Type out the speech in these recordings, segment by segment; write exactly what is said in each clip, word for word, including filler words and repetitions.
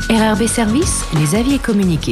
R R B Service, les avis et communiqués.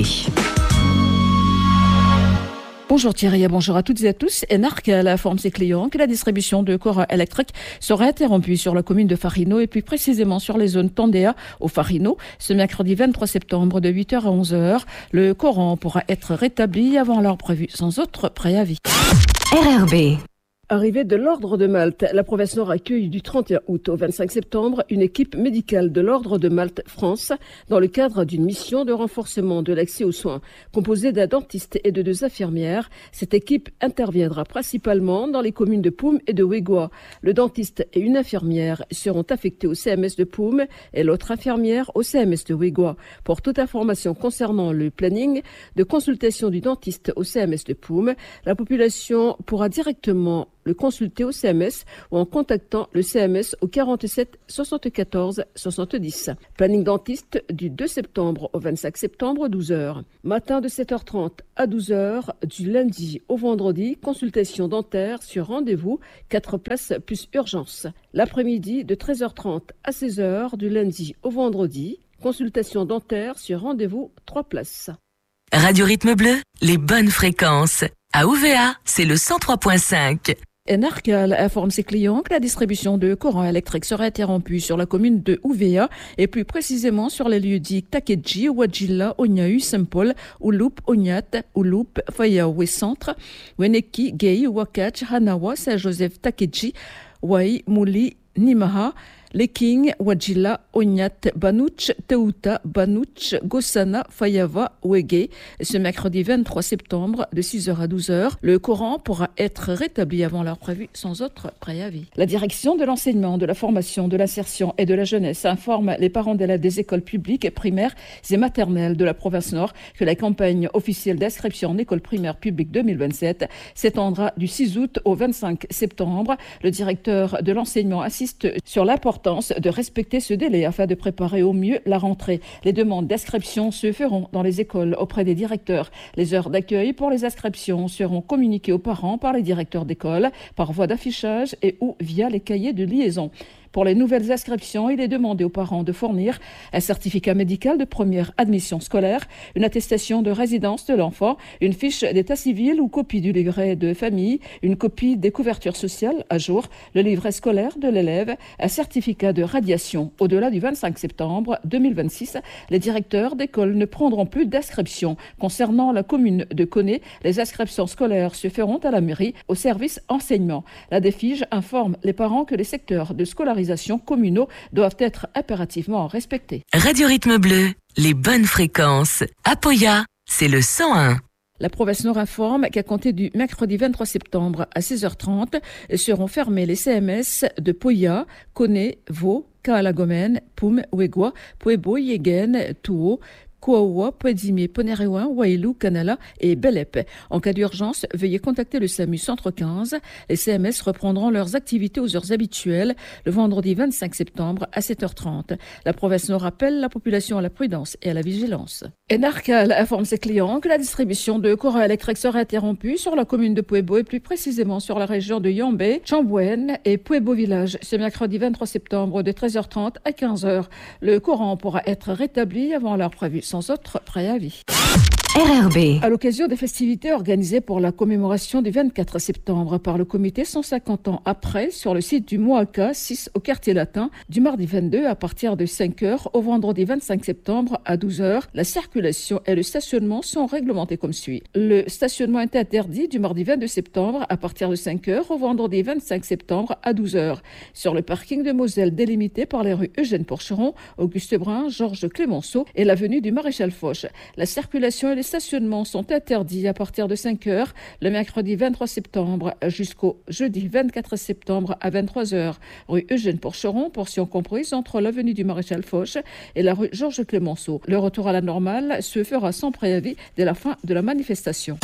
Bonjour Thierry et bonjour à toutes et à tous. Enarcal informe ses clients que la distribution de courant électrique sera interrompue sur la commune de Farino et plus précisément sur les zones Tandéa au Farino ce mercredi vingt-trois septembre de huit heures à onze heures. Le courant pourra être rétabli avant l'heure prévue sans autre préavis. R R B. Arrivée de l'Ordre de Malte, la province Nord accueille du trente et un août au vingt-cinq septembre une équipe médicale de l'Ordre de Malte France dans le cadre d'une mission de renforcement de l'accès aux soins. Composée d'un dentiste et de deux infirmières, cette équipe interviendra principalement dans les communes de Poum et de Ouégoua. Le dentiste et une infirmière seront affectés au C M S de Poum et l'autre infirmière au C M S de Ouégoua. Pour toute information concernant le planning de consultation du dentiste au C M S de Poum, la population pourra directement le consulter au C M S ou en contactant le C M S au quarante-sept soixante-quatorze soixante-dix. Planning dentiste du deux septembre au vingt-cinq septembre, douze heures. Matin de sept heures trente à douze heures, du lundi au vendredi, consultation dentaire sur rendez-vous, quatre places plus urgence. L'après-midi de treize heures trente à seize heures, du lundi au vendredi, consultation dentaire sur rendez-vous, trois places. Radio Rythme Bleu, les bonnes fréquences. À O V A, c'est le cent trois virgule cinq. Enarcal informe ses clients que la distribution de courant électrique sera interrompue sur la commune de Ouvéa et plus précisément sur les lieux dits Takedji, Wadjila, Onyahu, Saint-Paul, Ouloup, Onyat, Ouloup, Fayaoué Centre, Weneki, Gay, Wakach, Hanawa, Saint-Joseph, Takedji, Wai, Mouli, Nimaha, Leking, Wadjila, Onyat, Banouch, Teuta, Banouch, Gossana, Fayava, Ouégué. Ce mercredi vingt-trois septembre de six heures à douze heures, le courant pourra être rétabli avant l'heure prévue sans autre préavis. La direction de l'enseignement, de la formation, de l'insertion et de la jeunesse informe les parents d'élèves des écoles publiques, primaires et maternelles de la province Nord que la campagne officielle d'inscription en école primaire publique deux mille vingt-sept s'étendra du six août au vingt-cinq septembre. Le directeur de l'enseignement insiste sur l'importance de respecter ce délai afin de préparer au mieux la rentrée. Les demandes d'inscription se feront dans les écoles auprès des directeurs. Les heures d'accueil pour les inscriptions seront communiquées aux parents par les directeurs d'école, par voie d'affichage et ou via les cahiers de liaison. Pour les nouvelles inscriptions, il est demandé aux parents de fournir un certificat médical de première admission scolaire, une attestation de résidence de l'enfant, une fiche d'état civil ou copie du livret de famille, une copie des couvertures sociales à jour, le livret scolaire de l'élève, un certificat de radiation. Au-delà du vingt-cinq septembre deux mille vingt-six, les directeurs d'école ne prendront plus d'inscription. Concernant la commune de Koné, les inscriptions scolaires se feront à la mairie au service enseignement. La DEFIGE informe les parents que les secteurs de scolarisation communaux doivent être impérativement respectés. Radio Rythme Bleu, les bonnes fréquences. À Poya, c'est le cent un. La province Nord informe qu'à compter du mercredi vingt-trois septembre à seize heures trente seront fermés les C M S de Poya, Koné, Vaud, Kaalagomen, Poum, Ouégoua, Puebo, Yegen, Touo, Kouaoua, Pouedzimé, Ponéréouin, Wailou, Kanala et Belep. En cas d'urgence, veuillez contacter le SAMU Centre quinze. Les C M S reprendront leurs activités aux heures habituelles le vendredi vingt-cinq septembre à sept heures trente. La province Nord appelle la population à la prudence et à la vigilance. Enarcal informe ses clients que la distribution de courant électrique sera interrompue sur la commune de Puebo et plus précisément sur la région de Yambé, Chambouenne et Puebo Village ce mercredi vingt-trois septembre de treize heures trente à quinze heures. Le courant pourra être rétabli avant l'heure prévue sans autre préavis. R R B. À l'occasion des festivités organisées pour la commémoration du vingt-quatre septembre par le comité cent cinquante ans après sur le site du Moaka six au quartier latin du mardi vingt-deux à partir de cinq heures au vendredi vingt-cinq septembre à douze heures, la circulation et le stationnement sont réglementés comme suit. Le stationnement est interdit du mardi vingt-deux septembre à partir de cinq heures au vendredi vingt-cinq septembre à douze heures. Sur le parking de Moselle délimité par les rues Eugène Porcheron, Auguste Brun, Georges Clémenceau et l'avenue du Maréchal Foch. La circulation et les stationnements sont interdits à partir de cinq heures le mercredi vingt-trois septembre jusqu'au jeudi vingt-quatre septembre à vingt-trois heures. Rue Eugène Porcheron, portion comprise entre l'avenue du Maréchal Foch et la rue Georges Clémenceau. Le retour à la normale se fera sans préavis dès la fin de la manifestation.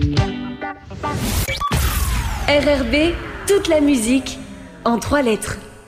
R R B, toute la musique en trois lettres.